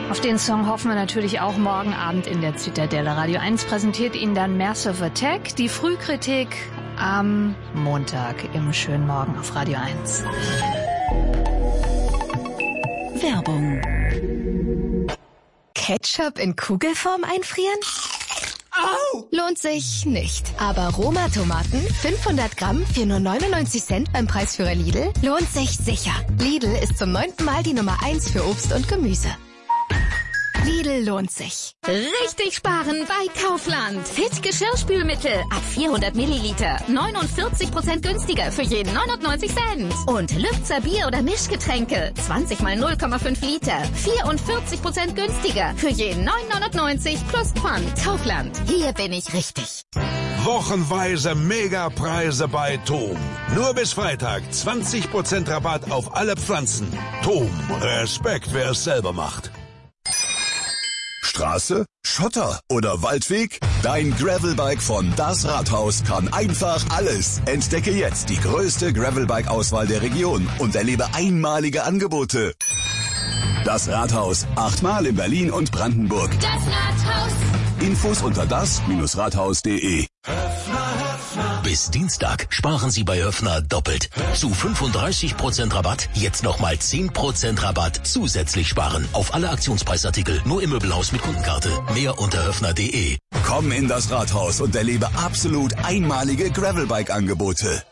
Auf den Song hoffen wir natürlich auch morgen Abend in der Zitadelle. Radio 1 präsentiert Ihnen dann Massive Attack, die Frühkritik am Montag im schönen Morgen auf Radio 1. Werbung. Ketchup in Kugelform einfrieren? Au! Lohnt sich nicht. Aber Roma-Tomaten, 500 Gramm für nur 99 Cent beim Preisführer Lidl, lohnt sich sicher. Lidl ist zum 9. Mal die Nummer 1 für Obst und Gemüse. Lidl lohnt sich. Richtig sparen bei Kaufland. Fit Geschirrspülmittel ab 400 Milliliter. 49% günstiger für jeden 99 Cent. Und Lübzer Bier- oder Mischgetränke. 20 mal 0,5 Liter. 44% günstiger für jeden 9,99 plus Pfand. Kaufland. Hier bin ich richtig. Wochenweise Megapreise bei TOM. Nur bis Freitag 20% Rabatt auf alle Pflanzen. TOM. Respekt, wer es selber macht. Straße, Schotter oder Waldweg? Dein Gravelbike von Das Rathaus kann einfach alles. Entdecke jetzt die größte Gravelbike-Auswahl der Region und erlebe einmalige Angebote. Das Rathaus, 8-mal in Berlin und Brandenburg. Das Rathaus. Infos unter das-rathaus.de. Bis Dienstag sparen Sie bei Höffner doppelt. Zu 35% Rabatt, jetzt nochmal 10% Rabatt zusätzlich sparen. Auf alle Aktionspreisartikel, nur im Möbelhaus mit Kundenkarte. Mehr unter höffner.de. Komm in das Rathaus und erlebe absolut einmalige Gravelbike-Angebote.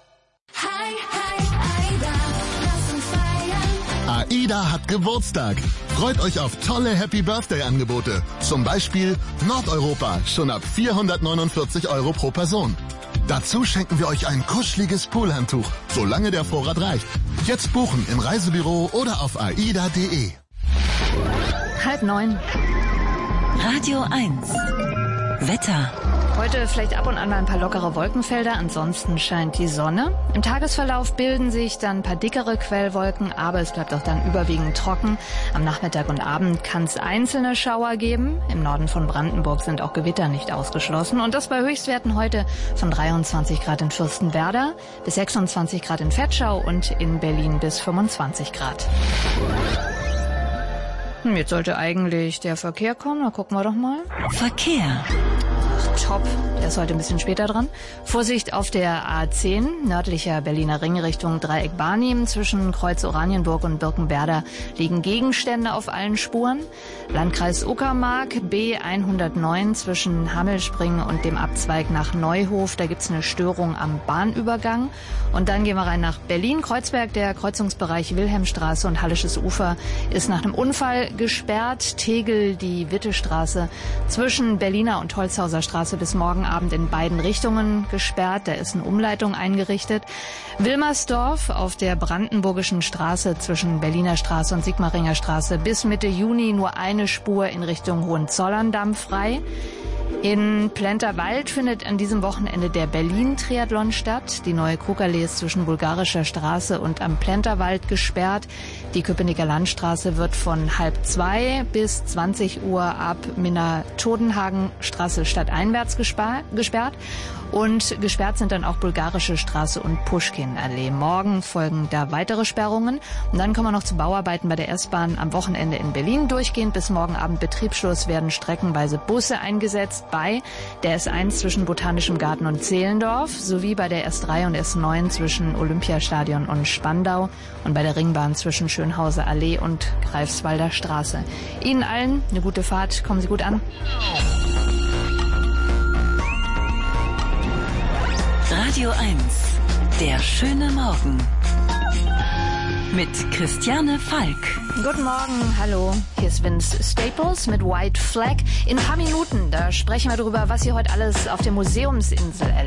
AIDA hat Geburtstag. Freut euch auf tolle Happy Birthday Angebote. Zum Beispiel Nordeuropa, schon ab 449 € pro Person. Dazu schenken wir euch ein kuscheliges Poolhandtuch, solange der Vorrat reicht. Jetzt buchen im Reisebüro oder auf aida.de. 8:30. Radio 1. Wetter. Heute vielleicht ab und an mal ein paar lockere Wolkenfelder, ansonsten scheint die Sonne. Im Tagesverlauf bilden sich dann ein paar dickere Quellwolken, aber es bleibt auch dann überwiegend trocken. Am Nachmittag und Abend kann es einzelne Schauer geben. Im Norden von Brandenburg sind auch Gewitter nicht ausgeschlossen. Und das bei Höchstwerten heute von 23 Grad in Fürstenwerder bis 26 Grad in Vetschau und in Berlin bis 25 Grad. Jetzt sollte eigentlich der Verkehr kommen, da gucken wir doch mal. Verkehr. Top, der ist heute ein bisschen später dran. Vorsicht auf der A10, nördlicher Berliner Ring Richtung Dreieck Barnim. Zwischen Kreuz Oranienburg und Birkenwerder liegen Gegenstände auf allen Spuren. Landkreis Uckermark, B109 zwischen Hammelspringen und dem Abzweig nach Neuhof. Da gibt's eine Störung am Bahnübergang. Und dann gehen wir rein nach Berlin-Kreuzberg. Der Kreuzungsbereich Wilhelmstraße und Hallisches Ufer ist nach einem Unfall gesperrt. Tegel, die Wittestraße zwischen Berliner und Holzhauser Straße bis morgen Abend in beiden Richtungen gesperrt. Da ist eine Umleitung eingerichtet. Wilmersdorf auf der Brandenburgischen Straße zwischen Berliner Straße und Sigmaringer Straße bis Mitte Juni nur eine Spur in Richtung Hohenzollern-Damm frei. In Plenterwald findet an diesem Wochenende der Berlin-Triathlon statt. Die neue Krugallee ist zwischen Bulgarischer Straße und am Plenterwald gesperrt. Die Köpenicker Landstraße wird von 1:30 bis 20 Uhr ab Minna-Todenhagen-Straße stadteinwärts gesperrt. Und gesperrt sind dann auch Bulgarische Straße und Puschkin-Allee. Morgen folgen da weitere Sperrungen. Und dann kommen wir noch zu Bauarbeiten bei der S-Bahn am Wochenende in Berlin. Durchgehend bis morgen Abend Betriebsschluss werden streckenweise Busse eingesetzt bei der S1 zwischen Botanischem Garten und Zehlendorf sowie bei der S3 und S9 zwischen Olympiastadion und Spandau und bei der Ringbahn zwischen Schönhauser Allee und Greifswalder Straße. Ihnen allen eine gute Fahrt. Kommen Sie gut an. Radio 1. Der schöne Morgen. Mit Christiane Falk. Guten Morgen, hallo. Hier ist Vince Staples mit White Flag. In ein paar Minuten, da sprechen wir darüber, was Sie heute alles auf der Museumsinsel erleben.